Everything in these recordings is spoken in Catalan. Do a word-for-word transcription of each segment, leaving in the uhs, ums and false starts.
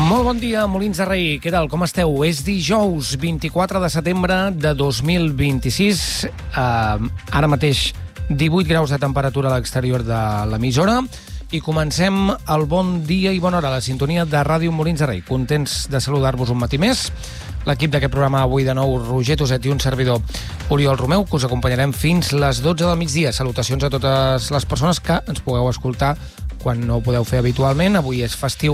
Molt bon dia, Molins de Rei. Què tal, com esteu? És dijous vint-i-quatre de setembre de dos mil vint-i-sis. Uh, ara mateix divuit graus de temperatura a l'exterior de l'emissora i comencem el bon dia i bona hora a la sintonia de Ràdio Molins de Rei. Contents de saludar-vos un matí més. L'equip d'aquest programa avui de nou, Roger Toset i un servidor, Oriol Romeu, que us acompanyarem fins les dotze del migdia. Salutacions a totes les persones que ens pugueu escoltar quan no ho podeu fer habitualment. Avui és festiu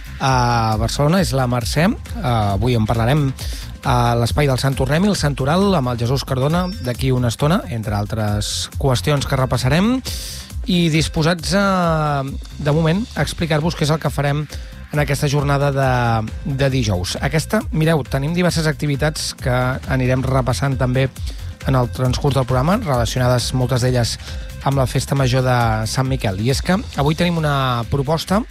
a Barcelona, és la Mercè. Uh, avui en parlarem a l'espai del Sant Tornem i el Santoral amb el Jesús Cardona d'aquí una estona, entre altres qüestions que repassarem, i disposats a, de moment, a explicar-vos què és el que farem en aquesta jornada de, de dijous. Aquesta, mireu, tenim diverses activitats que anirem repassant també en el transcurs del programa, relacionades moltes d'elles amb la festa major de Sant Miquel. I és que avui tenim una proposta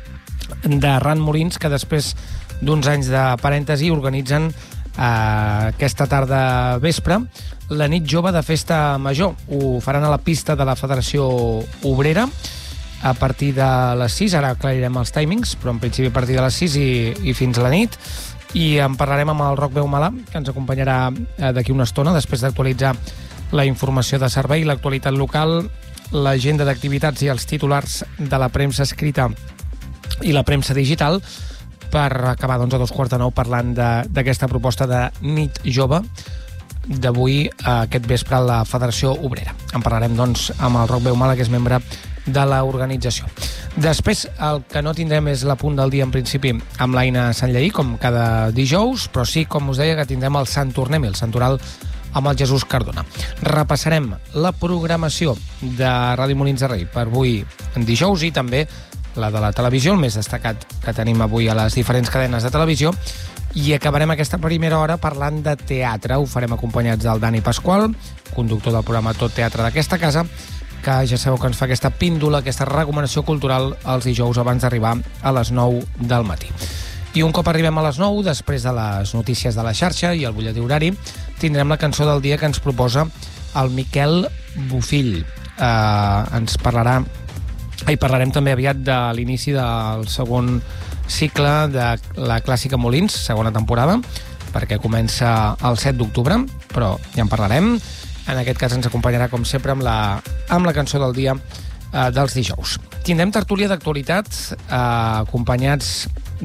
de Ran Molins, que després d'uns anys de parèntesi organitzen eh, aquesta tarda vespre la nit jove de festa major. Ho faran a la pista de la Federació Obrera a partir de les sis, ara aclarirem els timings, però en principi a partir de les sis i, i fins a la nit. I en parlarem amb el Roc Veu Malà, que ens acompanyarà eh, d'aquí una estona, després d'actualitzar la informació de servei, l'actualitat local, l'agenda d'activitats i els titulars de la premsa escrita i la premsa digital, per acabar doncs, a dos quarts de nou parlant d'aquesta proposta de nit jove d'avui, aquest vespre, a la Federació Obrera. En parlarem doncs, amb el Roc Veu Malà, que és membre de l'organització. Després, el que no tindrem és la punt del dia, en principi, amb l'Aina Sant Lleí, com cada dijous, però sí, com us deia, que tindrem el Sant Tornem i el Santoral amb el Jesús Cardona. Repassarem la programació de Ràdio Molins de Rei per avui en dijous i també la de la televisió, el més destacat que tenim avui a les diferents cadenes de televisió, i acabarem aquesta primera hora parlant de teatre. Ho farem acompanyats del Dani Pasqual, conductor del programa Tot Teatre d'aquesta casa, que ja sabeu que ens fa aquesta píndola, aquesta recomanació cultural els dijous abans d'arribar a les nou del matí. I un cop arribem a les nou, després de les notícies de la xarxa i el butlletí horari, tindrem la cançó del dia que ens proposa el Miquel Bofill. Eh, ens parlarà i parlarem també aviat de l'inici del segon cicle de la Clàssica Molins, segona temporada, perquè comença el set d'octubre, però ja en parlarem. En aquest cas ens acompanyarà, com sempre, amb la, amb la cançó del dia eh, dels dijous. Tindrem tertúlia d'actualitat, eh, acompanyats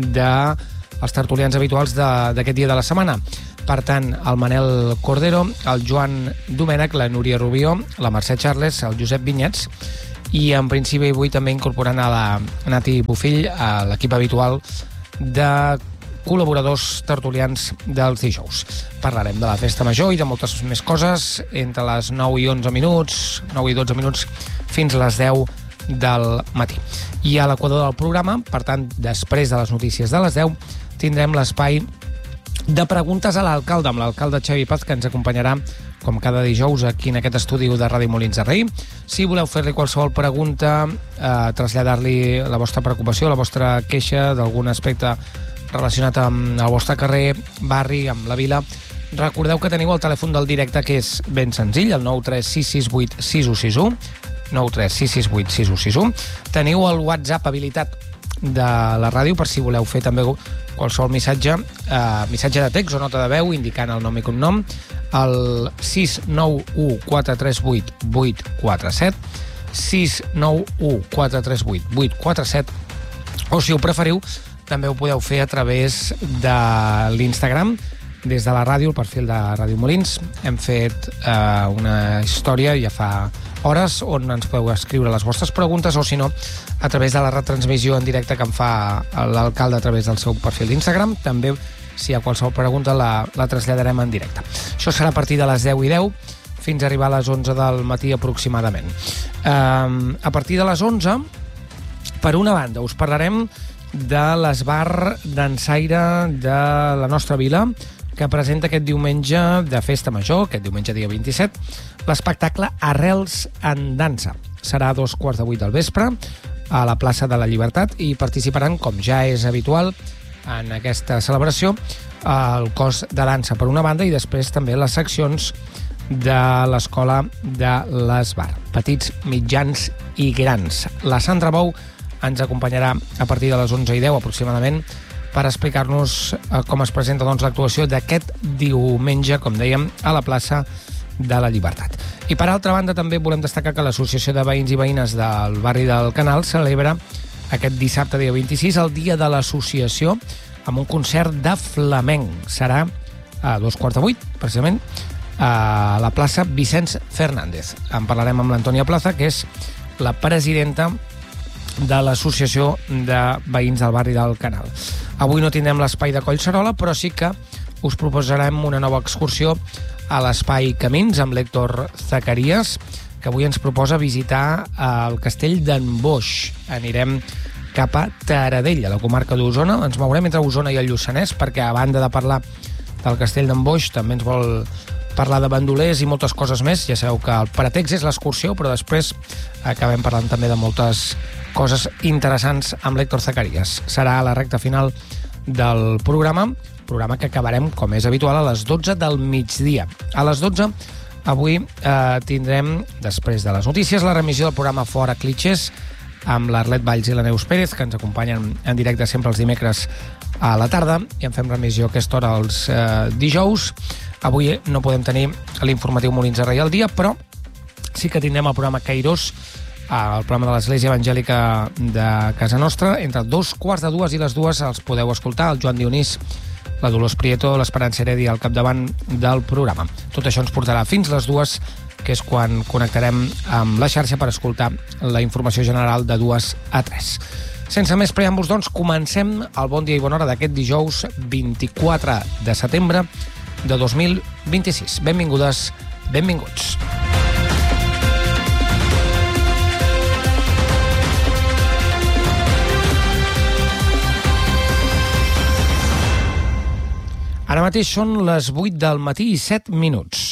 dels tertulians habituals d'aquest dia de la setmana. Per tant, el Manel Cordero, el Joan Domènech, la Núria Rubió, la Mercè Charles, el Josep Vinyets, i en principi avui també incorporant a la Nati Bofill, a l'equip habitual de col·laboradors tertulians dels dijous. Parlarem de la festa major i de moltes més coses entre les nou i onze minuts, nou i dotze minuts, fins a les deu del matí. I a l'equador del programa, per tant, després de les notícies de les deu, tindrem l'espai de preguntes a l'alcalde, amb l'alcalde Xavi Paz, que ens acompanyarà com cada dijous aquí en aquest estudi de Ràdio Molins de Rei. Si voleu fer-li qualsevol pregunta, eh, traslladar-li la vostra preocupació, la vostra queixa d'algun aspecte relacionat amb el vostre carrer, barri, amb la vila, recordeu que teniu el telèfon del directe, que és ben senzill, el nou tres sis sis vuit sis u sis u, nou tres sis sis vuit sis u sis u. Teniu el WhatsApp habilitat de la ràdio per si voleu fer també qualsevol missatge, eh, missatge de text o nota de veu indicant el nom i cognom, el sis nou u quatre tres vuit vuit quatre set, sis nou u quatre tres vuit vuit quatre set, o si ho preferiu també ho podeu fer a través de l'Instagram, des de la ràdio, el perfil de Ràdio Molins. Hem fet eh, una història ja fa hores on ens podeu escriure les vostres preguntes, o si no, a través de la retransmissió en directe que en fa l'alcalde a través del seu perfil d'Instagram. També, si hi ha qualsevol pregunta, la, la traslladarem en directe. Això serà a partir de les deu i deu fins a arribar a les onze del matí aproximadament. Eh, a partir de les onze, per una banda, us parlarem de l'esbar dansaire de la nostra vila, que presenta aquest diumenge de festa major, aquest diumenge dia vint-i-set, l'espectacle Arrels en dansa. Serà a dos quarts de vuit del vespre a la plaça de la Llibertat i participaran, com ja és habitual en aquesta celebració, el cos de dansa per una banda i després també les seccions de l'escola de l'Esbar, petits, mitjans i grans. La Sandra Bou ens acompanyarà a partir de les onze i deu aproximadament per explicar-nos com es presenta doncs, l'actuació d'aquest diumenge, com dèiem, a la plaça de la Llibertat. I per altra banda també volem destacar que l'Associació de Veïns i Veïnes del barri del Canal celebra aquest dissabte, dia vint-i-sis, el dia de l'associació, amb un concert de flamenc. Serà a dos quarts de vuit, precisament, a la plaça Vicenç Fernández. En parlarem amb l'Antònia Plaza, que és la presidenta de l'Associació de Veïns del barri del Canal. Avui no tindrem l'espai de Collserola, però sí que us proposarem una nova excursió a l'espai Camins amb l'Héctor Zacarías, que avui ens proposa visitar el castell d'en Boix. Anirem cap a Taradell, a la comarca d'Osona. Ens mourem entre Osona i el Lluçanès, perquè a banda de parlar del castell d'en Boix també ens vol parlar de bandolers i moltes coses més. Ja sabeu que el pretext és l'excursió, però després acabem parlant també de moltes coses interessants amb l'Héctor Zacarías. Serà a la recta final del programa, programa que acabarem, com és habitual, a les dotze del migdia. A les dotze, avui eh, tindrem, després de les notícies, la remissió del programa Fora Clitxers amb l'Arlet Valls i la Neus Pérez, que ens acompanyen en directe sempre els dimecres a la tarda, i en fem remissió a aquesta hora els eh, dijous. Avui no podem tenir l'informatiu Molins de Rei al dia, però sí que tindrem el programa Cairós, el programa de l'Església Evangèlica de casa nostra. Entre dos quarts de dues i les dues els podeu escoltar, el Joan Dionís, la Dolors Prieto, l'Esperança Heredia al capdavant del programa. Tot això ens portarà fins les dues, que és quan connectarem amb la xarxa per escoltar la informació general de dues a tres. Sense més preàmbuls, doncs, comencem el Bon Dia i Bona Hora d'aquest dijous vint-i-quatre de setembre de dos mil vint-i-sis. Benvingudes, benvinguts. Ara mateix són les vuit del matí i set minuts.